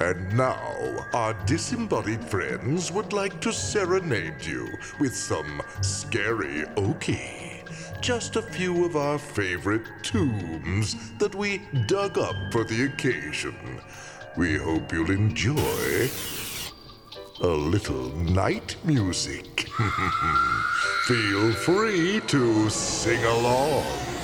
And now, our disembodied friends would like to serenade you with some scary okie. Just a few of our favorite tombs that we dug up for the occasion. We hope you'll enjoy a little night music. Feel free to sing along.